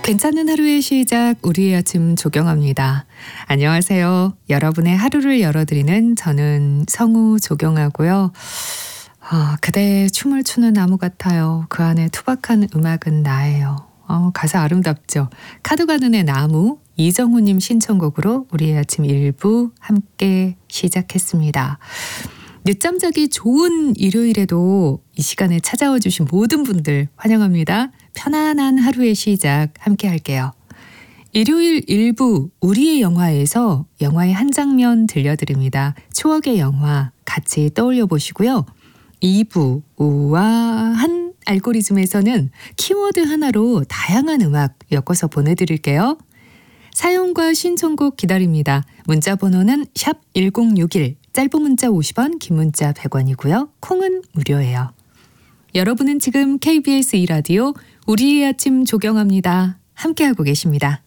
괜찮은 하루의 시작, 우리의 아침 조경합니다. 안녕하세요. 여러분의 하루를 열어드리는 저는 성우 조경하고요. 그대 춤을 추는 나무 같아요. 그 안에 투박한 음악은 나예요. 가사 아름답죠. 카드가 눈의 나무, 이정우님 신청곡으로 우리의 아침 1부 함께 시작했습니다. 늦잠 자기 좋은 일요일에도 이 시간에 찾아와 주신 모든 분들 환영합니다. 편안한 하루의 시작 함께 할게요. 일요일 1부 우리의 영화에서 영화의 한 장면 들려드립니다. 추억의 영화 같이 떠올려 보시고요. 2부 우아한 알고리즘에서는 키워드 하나로 다양한 음악 엮어서 보내드릴게요. 사연과 신청곡 기다립니다. 문자 번호는 샵 1061, 짧은 문자 50원, 긴 문자 100원이고요. 콩은 무료예요. 여러분은 지금 KBS 2라디오 우리의 아침 조경합니다. 함께하고 계십니다.